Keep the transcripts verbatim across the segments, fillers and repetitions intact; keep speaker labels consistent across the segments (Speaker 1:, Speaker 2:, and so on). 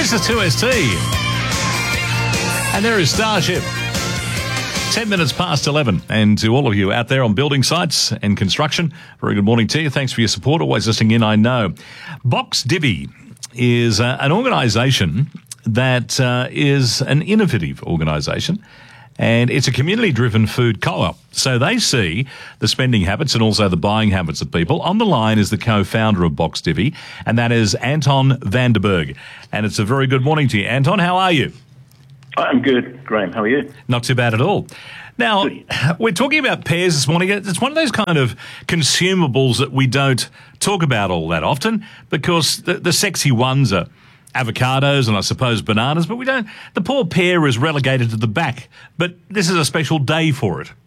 Speaker 1: This is two S T. And there is Starship. Ten minutes past eleven. And to all of you out there on building sites and construction, very good morning to you. Thanks for your support. Always listening in, I know. Box Divvy is uh, an organisation that uh, is an innovative organisation. And it's a community-driven food co-op. So they see the spending habits and also the buying habits of people. On the line is the co-founder of Box Divvy, and that is Anton van der Berg. And it's a very good morning to you. Anton, how are you?
Speaker 2: I'm good, Graham. How are you?
Speaker 1: Not too bad at all. Now, good. We're talking about pears this morning. It's one of those kind of consumables that we don't talk about all that often because the, the sexy ones are avocados and I suppose bananas, but we don't. The poor pear is relegated to the back, but this is a special day for it.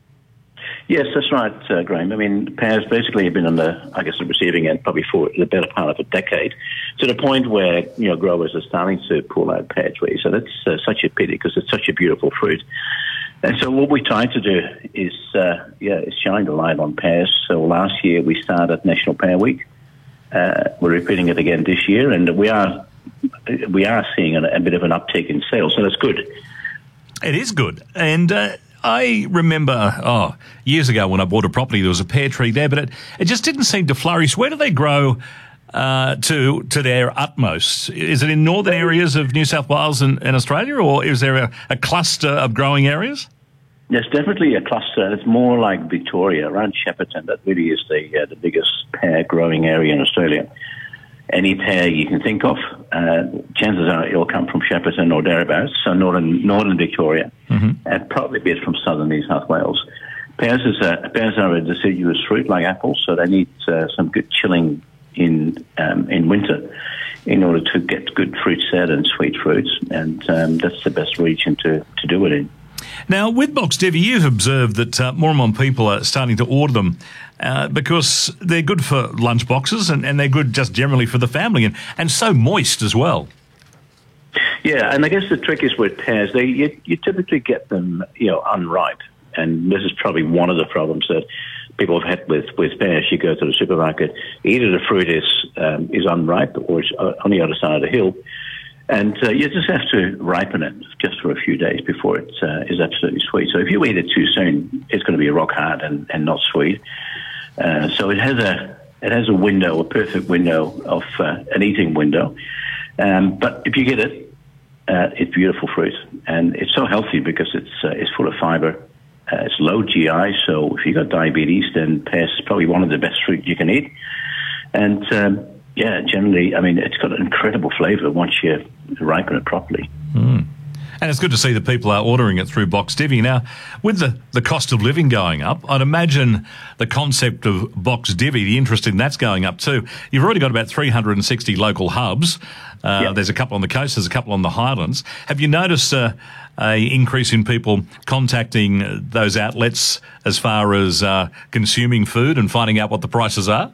Speaker 2: Yes, that's right, uh, Graham. I mean, pears basically have been on the, I guess, the receiving end probably for the better part of a decade, to the point where, you know, growers are starting to pull out pear trees. So that's uh, such a pity because it's such a beautiful fruit. And so what we try to do is, uh, yeah, is shine the light on pears. So last year we started National Pear Week. Uh, we're repeating it again this year, and we are we are seeing a, a bit of an uptick in sales, so that's good.
Speaker 1: It is good. And uh, I remember, oh, years ago when I bought a property, there was a pear tree there, but it, it just didn't seem to flourish. Where do they grow uh, to to their utmost? Is it in northern areas of New South Wales and, and Australia, or is there a, a cluster of growing areas?
Speaker 2: There's definitely a cluster. It's more like Victoria, around Shepparton. That really is the uh, the biggest pear growing area in Australia. Any pear you can think of, uh, chances are it'll come from Shepparton or thereabouts, so northern northern Victoria, mm-hmm. and probably a bit from southern New South Wales. Pears, is a, pears are a deciduous fruit like apples, so they need uh, some good chilling in um, in winter in order to get good fruit set and sweet fruits, and um, that's the best region to, to do it in.
Speaker 1: Now, with Box Divvy, you've observed that uh, more and more people are starting to order them uh, because they're good for lunch boxes and, and they're good just generally for the family and, and so moist as well.
Speaker 2: Yeah, and I guess the trick is with pears, they you, you typically get them, you know, unripe, and this is probably one of the problems that people have had with, with pears. You go to the supermarket, either the fruit is um, is unripe or it's on the other side of the hill. And uh, you just have to ripen it just for a few days before it uh, is absolutely sweet. So if you eat it too soon, it's going to be rock hard and, and not sweet. Uh, so it has a it has a window, a perfect window of uh, an eating window. Um, but if you get it, uh, it's beautiful fruit, and it's so healthy because it's uh, it's full of fiber. Uh, it's low G I, so if you've got diabetes, then pears is probably one of the best fruit you can eat. And um, yeah, generally, I mean, it's got an incredible flavour once you ripen it properly.
Speaker 1: Mm. And it's good to see that people are ordering it through Box Divvy. Now, with the, the cost of living going up, I'd imagine the concept of Box Divvy, the interest in that's going up too. You've already got about three hundred sixty local hubs. Uh, yep. There's a couple on the coast, there's a couple on the highlands. Have you noticed uh, a increase in people contacting those outlets as far as uh, consuming food and finding out what the prices are?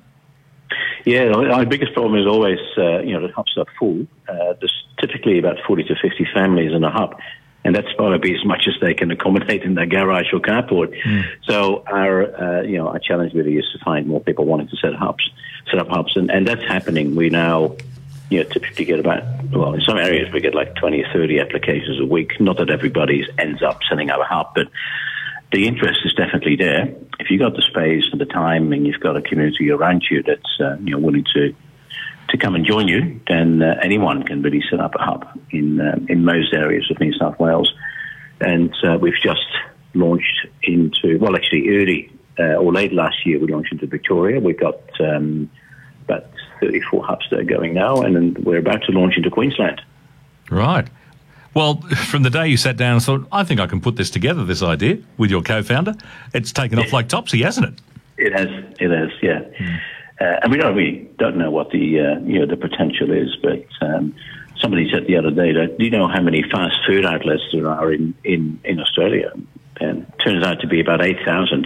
Speaker 2: Yeah, our biggest problem is always, uh, you know, the hubs are full. Uh, there's typically about forty to fifty families in a hub, and that's probably as much as they can accommodate in their garage or carport. Mm. So our, uh, you know, our challenge really is to find more people wanting to set hubs, set up hubs, and, and that's happening. We now, you know, typically get about, well, in some areas we get like twenty, thirty applications a week. Not that everybody ends up setting up a hub, but the interest is definitely there. If you've got the space and the time and you've got a community around you that's uh, you know, willing to to come and join you, then uh, anyone can really set up a hub in uh, in most areas of New South Wales. And uh, we've just launched into, well, actually early uh, or late last year, we launched into Victoria. We've got um, about thirty-four hubs that are going now, and then we're about to launch into Queensland.
Speaker 1: Right. Well, from the day you sat down and thought, I think I can put this together, this idea, with your co-founder, it's taken off like Topsy, hasn't it?
Speaker 2: It has, it has, yeah. Mm. Uh, and we don't really don't know what the uh, you know the potential is, but um, somebody said the other day that, do you know how many fast food outlets there are in, in, in Australia? And it turns out to be about eight thousand.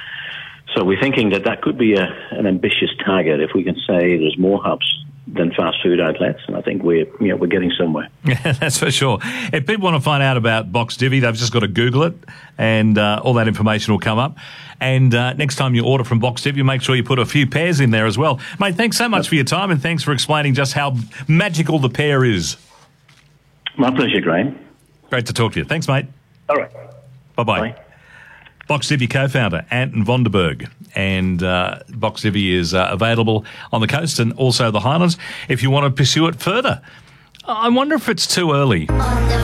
Speaker 2: So we're thinking that that could be a, an ambitious target if we can say there's more hubs than fast food outlets, and I think we're you know we're getting somewhere.
Speaker 1: Yeah, that's for sure. If people want to find out about Box Divvy, they've just got to Google it, and uh, all that information will come up. And uh, next time you order from Box Divvy, make sure you put a few pears in there as well. Mate, thanks so much for your time, and thanks for explaining just how magical the pear is.
Speaker 2: My pleasure, Graham.
Speaker 1: Great to talk to you. Thanks, mate.
Speaker 2: All right.
Speaker 1: Bye-bye.
Speaker 2: Bye.
Speaker 1: Box Divvy co-founder Anton Vonderberg, and uh, Box Divvy is uh, available on the coast and also the Highlands if you want to pursue it further. I wonder if it's too early.